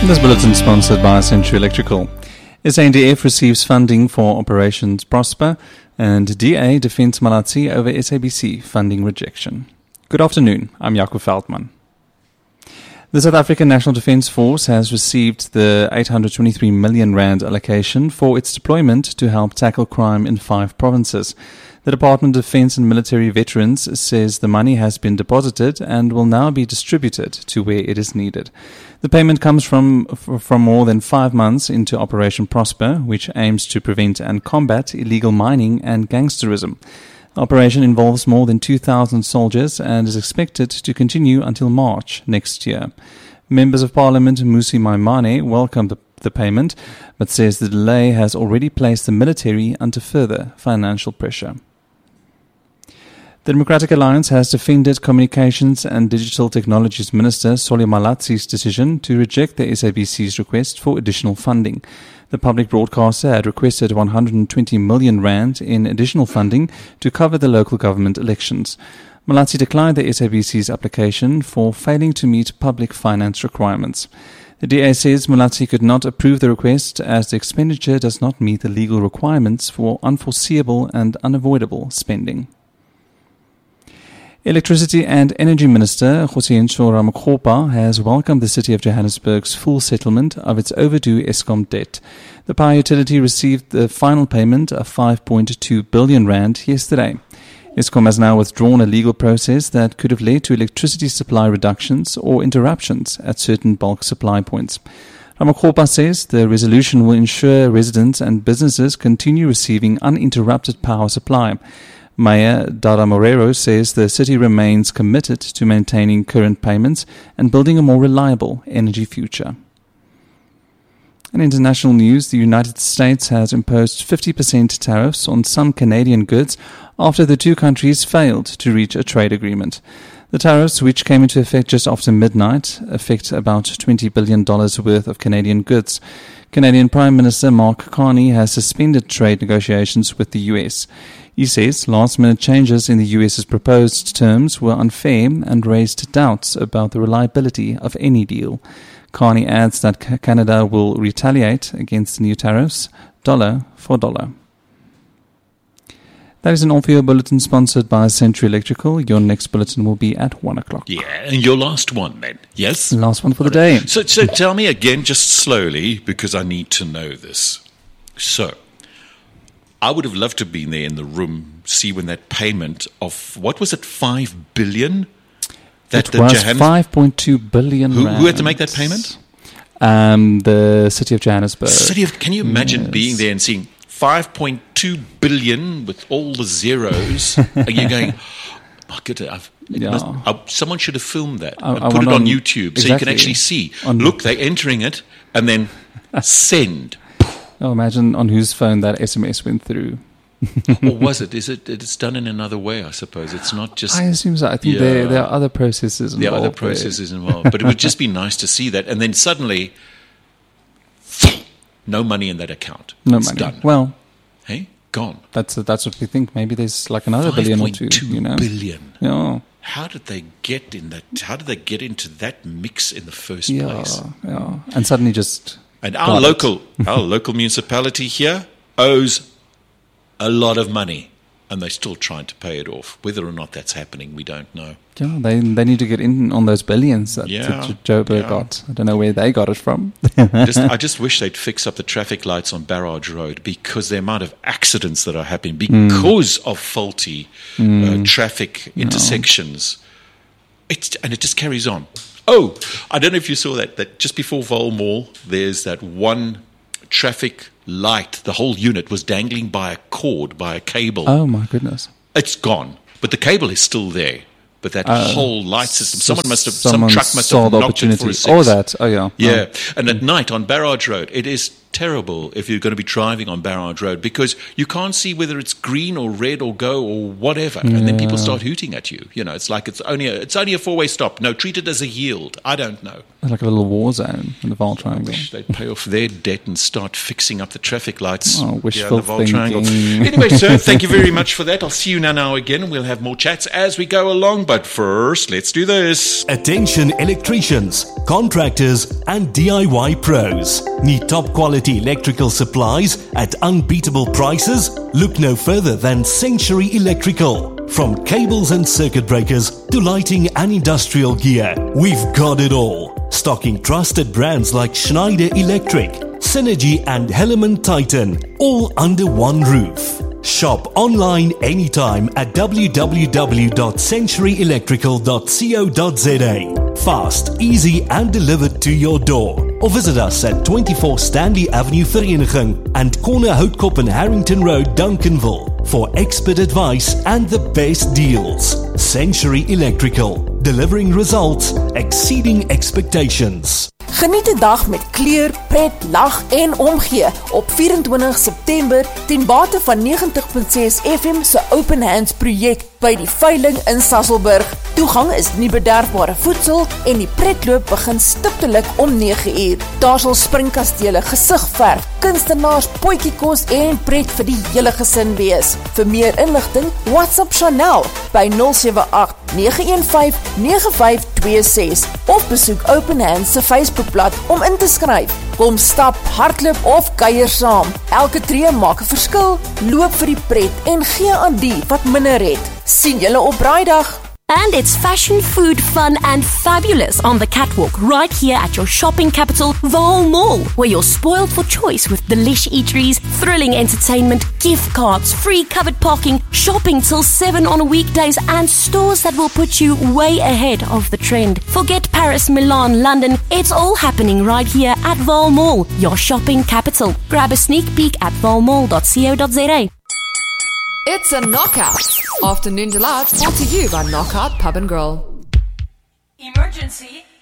This bulletin sponsored by Century Electrical. SANDF receives funding for Operations Prosper, and DA defends Malatsi over SABC funding rejection. Good afternoon, I'm Jaco Veldman. The South African National Defence Force has received the 823 million rand allocation for its deployment to help tackle crime in 5 provinces. The Department of Defence and Military Veterans says the money has been deposited and will now be distributed to where it is needed. The payment comes from more than 5 months into Operation Prosper, which aims to prevent and combat illegal mining and gangsterism. The operation involves more than 2,000 soldiers and is expected to continue until March next year. Members of Parliament Mmusi Maimane welcomed the payment, but says the delay has already placed the military under further financial pressure. The Democratic Alliance has defended Communications and Digital Technologies Minister Solly Malatsi's decision to reject the SABC's request for additional funding. The public broadcaster had requested 120 million rand in additional funding to cover the local government elections. Malatsi declined the SABC's application for failing to meet public finance requirements. The DA says Malatsi could not approve the request as the expenditure does not meet the legal requirements for unforeseeable and unavoidable spending. Electricity and Energy Minister Kgosientsho Ramokgopa has welcomed the City of Johannesburg's full settlement of its overdue Eskom debt. The power utility received the final payment of 5.2 billion rand yesterday. Eskom has now withdrawn a legal process that could have led to electricity supply reductions or interruptions at certain bulk supply points. Ramokgopa says the resolution will ensure residents and businesses continue receiving uninterrupted power supply. Mayor Dara Morero says the city remains committed to maintaining current payments and building a more reliable energy future. In international news, the United States has imposed 50% tariffs on some Canadian goods after the two countries failed to reach a trade agreement. The tariffs, which came into effect just after midnight, affect about $20 billion worth of Canadian goods. Canadian Prime Minister Mark Carney has suspended trade negotiations with the U.S. He says last-minute changes in the U.S.'s proposed terms were unfair and raised doubts about the reliability of any deal. Carney adds that Canada will retaliate against the new tariffs, dollar for dollar. That is an all-for-your bulletin sponsored by Century Electrical. Your next bulletin will be at 1 o'clock. Yeah, and your last one then, yes? Last one for the day. So tell me again, just slowly, because I need to know this. So, I would have loved to have been there in the room, see when that payment of, what was it, 5 billion? It was 5.2 billion rand. Who had to make that payment? The City of Johannesburg. Can you imagine being there and seeing 5.2 billion with all the zeros? And you're going, my goodness, someone should have filmed that and put it on YouTube so you can actually see. Look, they're entering it and then send. Oh, imagine on whose phone that SMS went through. Or was it? It's done in another way, I suppose. It's not just... I assume so. I think there are other processes involved. There are other processes involved. But it would just be nice to see that. And then suddenly, no money in that account. No it's money. Done. Well... Hey, gone. That's what we think. Maybe there's like another billion or two. 5.2 billion. Yeah. How did they get in that? How did they get into that mix in the first place? Yeah. And suddenly just... And our local municipality here owes a lot of money, and they're still trying to pay it off. Whether or not that's happening, we don't know. Yeah, they need to get in on those billions that Joburg got. I don't know where they got it from. I just wish they'd fix up the traffic lights on Barrage Road, because the amount of accidents that are happening because of faulty traffic intersections, it just carries on. Oh, I don't know if you saw that just before Vaal Mall, there's that one traffic light. The whole unit was dangling by a cord, by a cable. Oh, my goodness. It's gone, but the cable is still there. But that whole light system, some truck must have knocked it for a 6. Oh, that. Oh, yeah. Yeah, and at night on Barrage Road, it is terrible if you're going to be driving on Barrage Road, because you can't see whether it's green or red or go or whatever, and then people start hooting at you. You know, it's like it's only a four-way stop. No, treat it as a yield. I don't know. It's like a little war zone in the Vaal I Triangle. wish they'd pay off their debt and start fixing up the traffic lights Oh, here in wishful the Vaal Triangle. thinking. Anyway, sir, thank you very much for that. I'll see you now again, and we'll have more chats as we go along. But first, let's do this. Attention electricians, contractors and DIY pros. Need top quality electrical supplies at unbeatable prices? Look no further than Century Electrical. From cables and circuit breakers to lighting and industrial gear, we've got it all. Stocking trusted brands like Schneider Electric, Synergy and Helaman Titan, all under one roof. Shop online anytime at www.centuryelectrical.co.za. Fast, easy and delivered to your door. Or visit us at 24 Stanley Avenue Vereniging and Corner Houtkop and Harrington Road, Duncanville for expert advice and the best deals. Century Electrical, delivering results exceeding expectations. Geniet die dag met kleur, pret, lag en omgee op 24 September ten bate van 90.6 FM se Open Hands projek by die veiling in Sasolburg. Toegang is nie bederfbare voedsel en die pretloop begin stiptelik om 9 uur. Daar sal springkastele, gesigverf, kunstenaars, potjiekos en pret vir die hele gesin wees. Vir meer inligting, WhatsApp Chanel by 078 915 9526 of besoek Open Hands se Facebookblad om in te skryf. Kom stap, hardloop of kuier saam. Elke tree maak 'n verskil. Loop vir die pret en gee aan die wat minder het. Sien julle op braaidag. And it's fashion, food, fun and fabulous on the catwalk right here at your shopping capital, Vaal Mall, where you're spoiled for choice with delish eateries, thrilling entertainment, gift cards, free covered parking, shopping till 7 on weekdays and stores that will put you way ahead of the trend. Forget Paris, Milan, London, it's all happening right here at Vaal Mall, your shopping capital. Grab a sneak peek at vaalmall.co.za. It's a knockout. Afternoon Delight brought to you by Knockout Pub and Grill. Emergency,